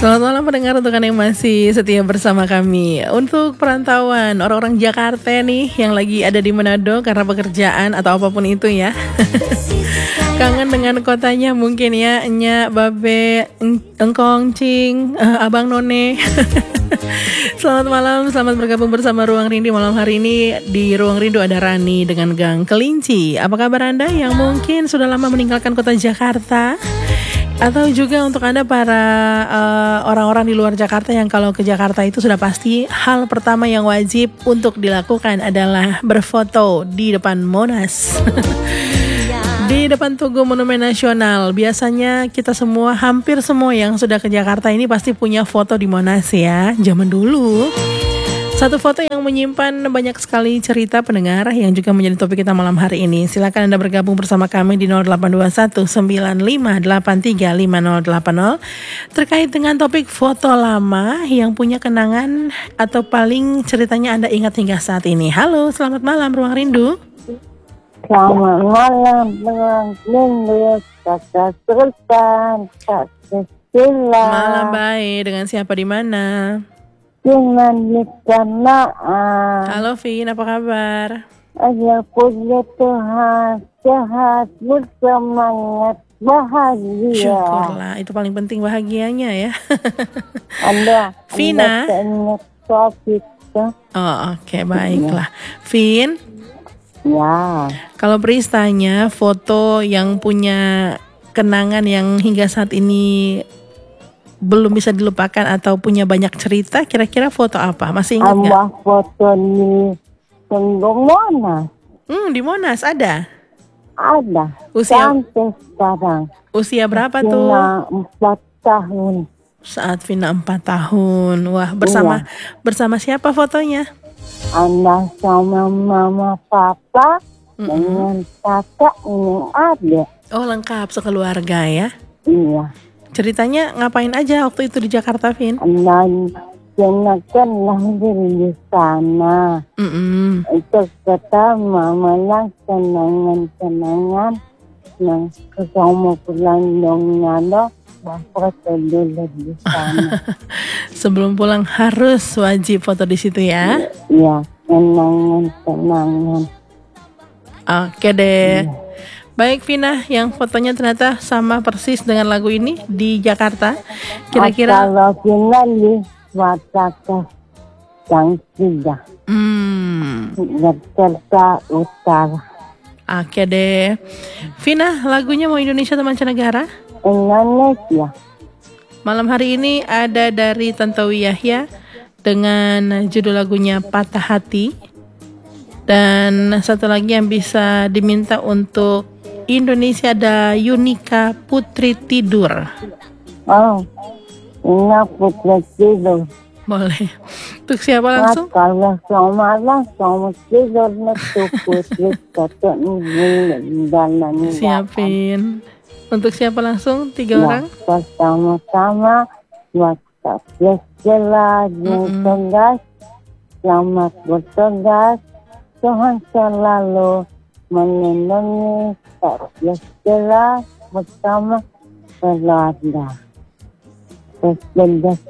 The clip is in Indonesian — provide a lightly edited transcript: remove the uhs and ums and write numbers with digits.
Selamat malam pendengar untuk Anda yang masih setia bersama kami. Untuk perantauan orang-orang Jakarta nih yang lagi ada di Manado karena pekerjaan atau apapun itu ya. Kangen dengan kotanya mungkin ya, Nya, Babe, Engkong, Cing, Abang None. Selamat malam, selamat bergabung bersama Ruang Rindu. Malam hari ini di Ruang Rindu ada Rani dengan Gang Kelinci. Apa kabar Anda yang mungkin sudah lama meninggalkan kota Jakarta? Atau juga untuk Anda para orang-orang di luar Jakarta yang kalau ke Jakarta itu sudah pasti hal pertama yang wajib untuk dilakukan adalah berfoto di depan Monas. Di depan Tugu Monumen Nasional. Biasanya kita semua, hampir semua yang sudah ke Jakarta ini pasti punya foto di Monas ya. Zaman dulu. Satu foto yang menyimpan banyak sekali cerita pendengar yang juga menjadi topik kita malam hari ini. Silakan Anda bergabung bersama kami di 0821 9583 5080 terkait dengan topik foto lama yang punya kenangan atau paling ceritanya Anda ingat hingga saat ini. Halo, selamat malam Ruang Rindu. Selamat malam Ruang Rindu, Kakak Sultan, Kak Cecilia. Malam baik, dengan siapa di mana? Dengan Likanaan. Halo Vin, apa kabar? Agar puji Tuhan, sehat, bersemangat, bahagia. Syukurlah, itu paling penting bahagianya ya. Anda, Vina. Anda ingat topik ya? Oh oke, baiklah. Vin, Ya. kalau Pristanya foto yang punya kenangan yang hingga saat ini belum bisa dilupakan atau punya banyak cerita, kira-kira foto apa? Masih ingat nggak? Ambah foto di Tunggu Monas. Di Monas ada? Ada. Usia Sampai sekarang. usia berapa tuh? Cina 4 tahun. Saat Vina 4 tahun. Wah, bersama siapa fotonya? Anda sama mama papa dengan kakak dengan adik. Oh, lengkap sekeluarga ya. Iya. Ceritanya ngapain aja waktu itu di Jakarta, Vin? Anda kan lahir di sana. Itu kata mama yang kenangan yang ketemu pulang dong Nado. Bapak dulu di sana. Sebelum pulang harus wajib foto di situ ya. Iya, kenangan. Oke deh. Baik Vina, yang fotonya ternyata sama persis dengan lagu ini di Jakarta. Kira-kira kalau Vina di Jakarta yang tiga. Jakarta Utara. Oke deh. Vina, lagunya mau Indonesia atau mancanegara? Indonesia. Malam hari ini ada dari Tantowi Yahya dengan judul lagunya Patah Hati. Dan satu lagi yang bisa diminta untuk Indonesia ada Yunika Putri Tidur. Oh, ini Putri Tidur. Boleh. Untuk siapa langsung? Kalau sama tidur itu Putri dalam. Siapin. Untuk siapa langsung? 3 orang? Pertama-tama buat Priscilla tugas, selamat bertugas. Tuhan selalu melindungi Priscilla bersama keluarga. Priscilla